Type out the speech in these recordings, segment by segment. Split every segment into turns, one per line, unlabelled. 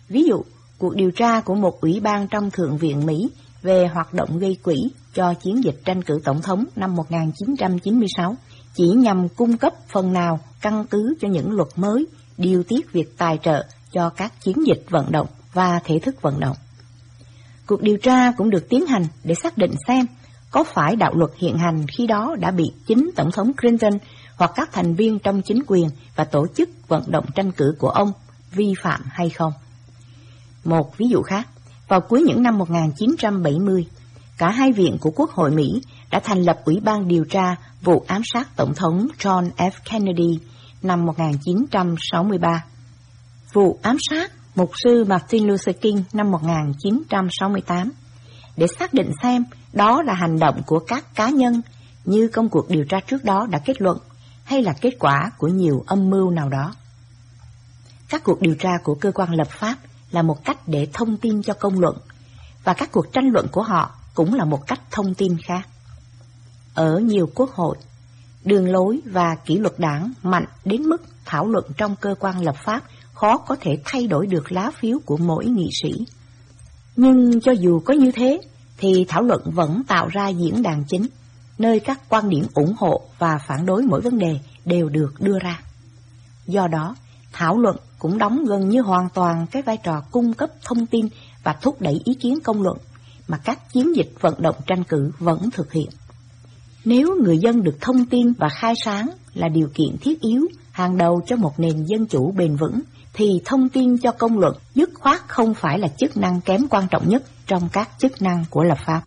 Ví dụ, cuộc điều tra của một ủy ban trong Thượng viện Mỹ về hoạt động gây quỹ cho chiến dịch tranh cử tổng thống năm 1996 chỉ nhằm cung cấp phần nào căn cứ cho những luật mới điều tiết việc tài trợ cho các chiến dịch vận động và thể thức vận động. Cuộc điều tra cũng được tiến hành để xác định xem có phải đạo luật hiện hành khi đó đã bị chính Tổng thống Clinton hoặc các thành viên trong chính quyền và tổ chức vận động tranh cử của ông vi phạm hay không. Một ví dụ khác, vào cuối những năm 1970, cả hai viện của Quốc hội Mỹ đã thành lập Ủy ban điều tra vụ ám sát Tổng thống John F. Kennedy năm 1963, vụ ám sát mục sư Martin Luther King năm 1968, để xác định xem đó là hành động của các cá nhân như công cuộc điều tra trước đó đã kết luận hay là kết quả của nhiều âm mưu nào đó. Các cuộc điều tra của cơ quan lập pháp là một cách để thông tin cho công luận, và các cuộc tranh luận của họ cũng là một cách thông tin khác. Ở nhiều quốc hội, đường lối và kỷ luật đảng mạnh đến mức thảo luận trong cơ quan lập pháp khó có thể thay đổi được lá phiếu của mỗi nghị sĩ. Nhưng cho dù có như thế, thì thảo luận vẫn tạo ra diễn đàn chính, nơi các quan điểm ủng hộ và phản đối mỗi vấn đề đều được đưa ra. Do đó, thảo luận cũng đóng gần như hoàn toàn cái vai trò cung cấp thông tin và thúc đẩy ý kiến công luận mà các chiến dịch vận động tranh cử vẫn thực hiện. Nếu người dân được thông tin và khai sáng là điều kiện thiết yếu hàng đầu cho một nền dân chủ bền vững, thì thông tin cho công luận dứt khoát không phải là chức năng kém quan trọng nhất trong các chức năng của lập pháp.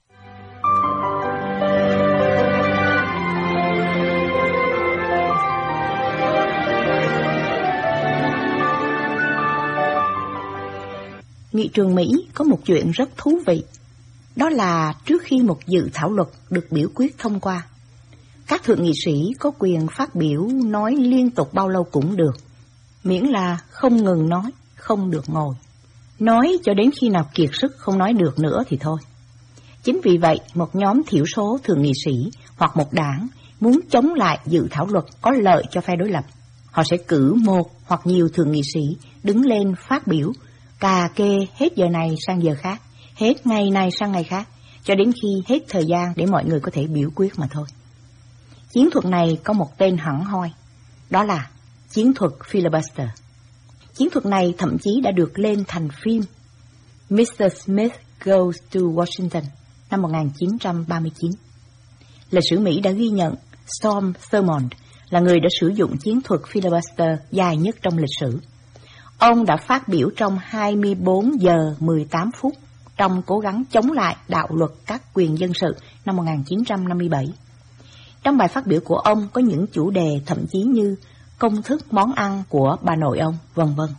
Nghị trường Mỹ có một chuyện rất thú vị, đó là trước khi một dự thảo luật được biểu quyết thông qua, các thượng nghị sĩ có quyền phát biểu nói liên tục bao lâu cũng được, miễn là không ngừng nói, không được ngồi. Nói cho đến khi nào kiệt sức không nói được nữa thì thôi. Chính vì vậy, một nhóm thiểu số thượng nghị sĩ hoặc một đảng muốn chống lại dự thảo luật có lợi cho phe đối lập, họ sẽ cử một hoặc nhiều thượng nghị sĩ đứng lên phát biểu cà kê hết giờ này sang giờ khác, hết ngày này sang ngày khác, cho đến khi hết thời gian để mọi người có thể biểu quyết mà thôi. Chiến thuật này có một tên hẳn hoi, đó là chiến thuật filibuster. Chiến thuật này thậm chí đã được lên thành phim Mr. Smith Goes to Washington năm 1939. Lịch sử Mỹ đã ghi nhận Storm Thurmond là người đã sử dụng chiến thuật filibuster dài nhất trong lịch sử. Ông đã phát biểu trong 24 giờ 18 phút trong cố gắng chống lại đạo luật các quyền dân sự năm 1957. Trong bài phát biểu của ông có những chủ đề thậm chí như công thức món ăn của bà nội ông, vân vân.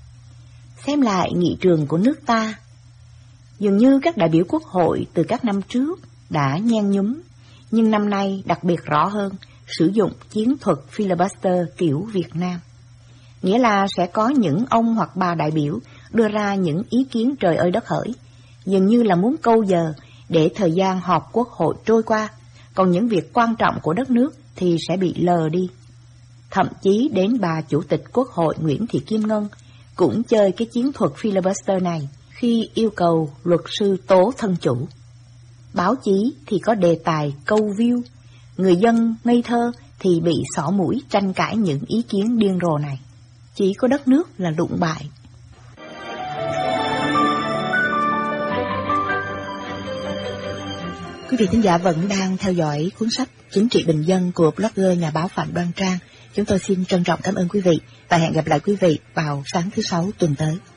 Xem lại nghị trường của nước ta, dường như các đại biểu quốc hội từ các năm trước đã nhen nhúm, nhưng năm nay đặc biệt rõ hơn sử dụng chiến thuật filibuster kiểu Việt Nam. Nghĩa là sẽ có những ông hoặc bà đại biểu đưa ra những ý kiến trời ơi đất hỡi, dường như là muốn câu giờ để thời gian họp quốc hội trôi qua, còn những việc quan trọng của đất nước thì sẽ bị lờ đi. Thậm chí đến bà Chủ tịch Quốc hội Nguyễn Thị Kim Ngân cũng chơi cái chiến thuật filibuster này khi yêu cầu luật sư tố thân chủ. Báo chí thì có đề tài câu view, người dân ngây thơ thì bị xỏ mũi tranh cãi những ý kiến điên rồ này. Chỉ có đất nước là đụng bại. Quý vị thính giả vẫn đang theo dõi cuốn sách Chính trị bình dân của blogger nhà báo Phạm Đoan Trang. Chúng tôi xin trân trọng cảm ơn quý vị và hẹn gặp lại quý vị vào sáng thứ Sáu tuần tới.